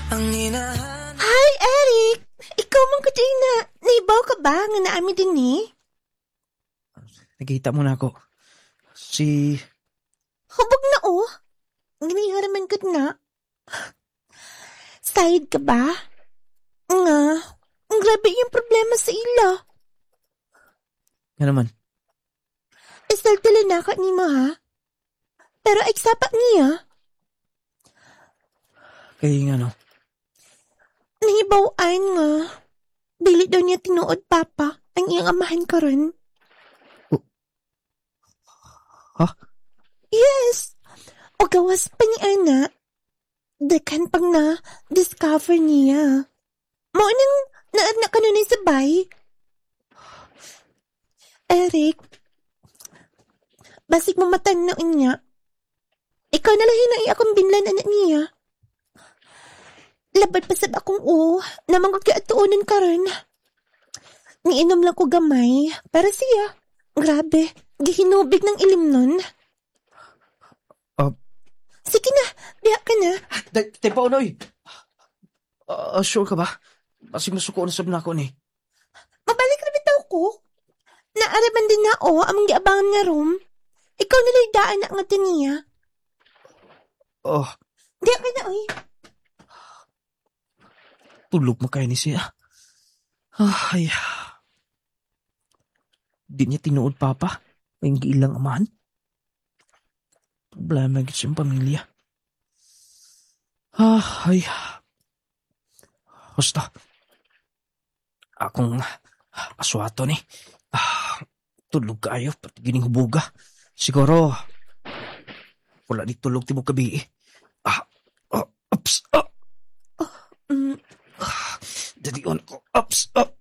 Hi, Eric! Ikaw man ka din na. Naibaw ka ba nga naami din ni? Nakita mo na ako. Si... Hubog na oh. Giniharaman ka na. Side ka ba? Nga, ang grabe yung problema sa ila. Nga naman. Isal tala na ka ni mo ha? Pero eksapat niya. Kaya nga no. Nahibawaan nga. Dili daw niya tinuod papa ang iyang amahan karon. Ha? Yes. O gawas pa ni Ana. Dekan pang na discover niya. Mao nang naad na kanunay sabay. Eric, basig mo matanaw niya. Ikaw na lang hinay akong binlan anak niya. Labad pa sab akong na magkatuunan karon. Niinom lang ko gamay, pero siya, grabe, gihinubig ng ilim nun. Sige na, biyak ka na. Tepa unoy! Sure ka ba? Kasi masuko na sab na ako ni. Mabalik na bitaw ko. Naaraman din na amang giabangan nga room. Ikaw nalay daan na nga taniya. Diyak ka na, oy. Tulog mo kayo ni siya. Ay. Di niya tinuod papa. May giilang amahan. Problema git siyang pamilya. Ay. Basta. Akong aswato ni. Tulog kayo. Pati gining hubuga. Siguro. Wala di tulog ti mo gabi eh. Ups. Dadi on ko. Ups.